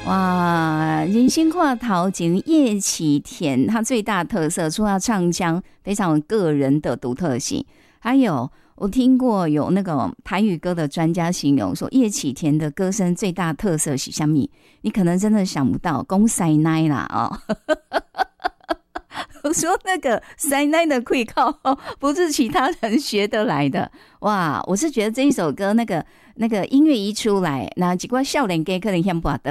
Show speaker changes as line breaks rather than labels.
哇，人生看头前叶启田，他最大特色除了唱腔非常有个人的独特性，还有我听过有那个台语歌的专家形容说，叶启田的歌声最大特色是什么？你可能真的想不到，讲塞奶啦哦。我说那个塞奶的会靠不是其他人学得来的哇！我是觉得这一首歌那个音乐一出来，那几个少年家可能先不得。